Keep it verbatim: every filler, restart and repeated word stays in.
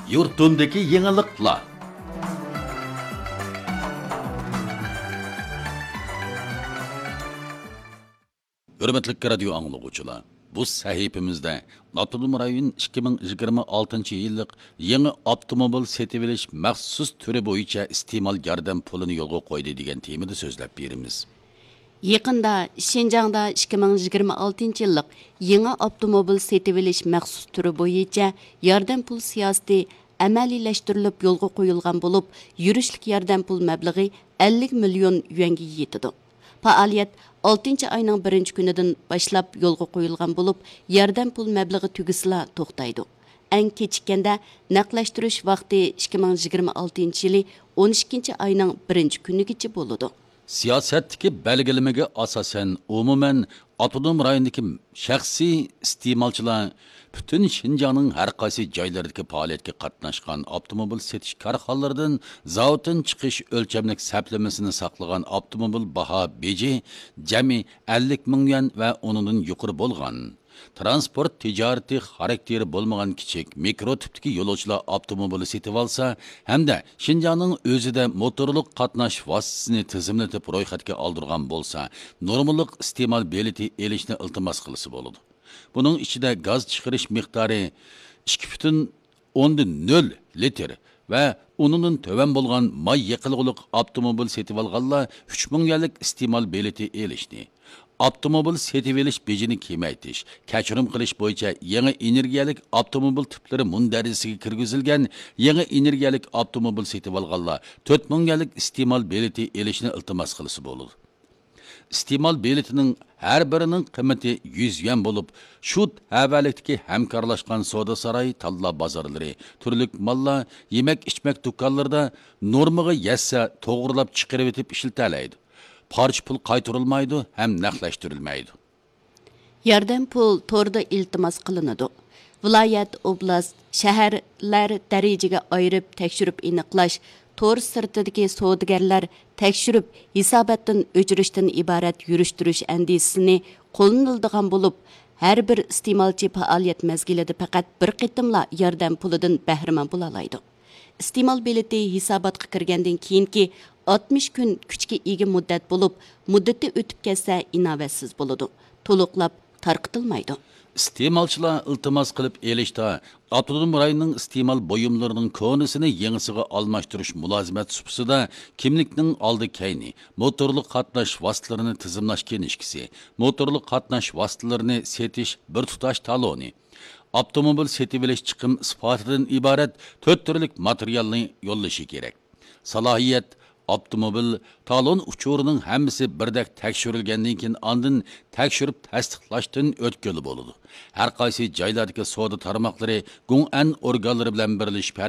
Yurtundaki yeniliklar. Hürmetli radyo anlıqçılar, bu sahifimizde Avtonom rayon ikki ming yigirma oltinchi yillik yangi avtomobil setib olish maxsus turi bo'yicha iste'mol yordam pulini yo'lga qo'ydi degan temada so'zlab beramiz. Yaqında Şinjan'da ikki ming yigirma oltinchi yillik yangi avtomobil setib olish maxsus turi bo'yicha yordam pul siyosati amaliyleştirilib yo'lga qo'yilgan bo'lib, yurishlik yordam pul mablag'i ellik million yuanga yetadi. Fəaliyyət oltinchi ayning birinchi kunidan boshlab yo'lga qo'yilgan bo'lib, yordam pul mablag'i tugisila to'xtaydi. Eng kechikkanda naqlashtirish vaqti ikki ming yigirma oltinchi yili o'n ikkinchi ayning birinchi kunigacha bo'ladi. Siyosatdagi belgilamaga asosan umuman avtonom rayondagi shaxsiy iste'molchilar bütün Şinjanning har qaysi joylaridagi faoliyatga qatnashgan avtomobil setish korxonalaridan zavoddan chiqish o'lchamlik saplamasini saqlagan avtomobil baho beji jami ellik ming yuan va undan yuqori bo'lgan. Transport ticareti xarakteri bo'lmagan kichik mikro tipdagi yo'lovchilar avtomobili setib olsa hamda Şinjanning o'zida motorliq qatnash vositasini tizimlatib ro'yxatga oldirgan bo'lsa, normallik iste'mol bileti elishni iltimos qilsa bo'ladi. Bunun ichida gaz chiqarish miqdori ikki butun o'ndan nol litr va undan tovan bo'lgan may yiqilg'uliq avtomobil setib olganlar uch ming yuanlik iste'mol bileti elishni, avtomobil setib olish bejini kemaytish, kechirim qilish bo'yicha yangi energiyalik avtomobil tiplari mundarisiga kirgizilgan yangi energiyalik avtomobil setib olganlar to'rt ming yuanlik iste'mol bileti elishni iltimos qilsa bo'ladi. İste'mol biletining har birining qiymati yuz yuan bo'lib, shu havalikdagi hamkorlashgan savdo saroyi, talla bozorlari, turlik mollar, yemak-ichmak do'konlarida normaga yassa to'g'rilab chiqarib etib ishlatiladi. Parcha pul qaytarilmaydi ham naqlashtirilmaydi. Yordam pul to'rda iltimos qilinadi. Viloyat, oblast, shaharlar darajaga ayirib tekshirib aniqlash, to'r sirtidagi savdogarlar tekshirib hisobotdan o'chirishdan iborat yurishtirish andisini qo'llaniladigan bo'lib, har bir iste'molchi faoliyat mezgilida faqat bir qitimla yordam pulidan bahramand bo'la oladi. Iste'mol bileti hisobotga kirgandan keyingi oltmish kun kuchga ega muddat bo'lib, muddati o'tib ketsa inovatsiz bo'ladi. To'liqlab tarqitilmaydi. İste'molchilar iltimos qilib elishda avtonom rayonning iste'mol buyumlarining konisini yangisiga almashtirish mulozimat subsida kimlikning oldi kayni, motorli qatnash vositalarini tizimlash kenishkisi, motorli qatnash vositalarini setish bir tutash taloni, avtomobil setib olish chiqim isbotidan iborat to'rt turlik materialni yo'llashi kerak. Salohiyat avtomobil talon uchurining hammasi birdek tekshirilgandan keyin andin tekshirib tasdiqlashdan o'tkazilib bo'ladi. Har qaysi joylardagi savdo tarmoqlari Gung An organlari bilan birlashib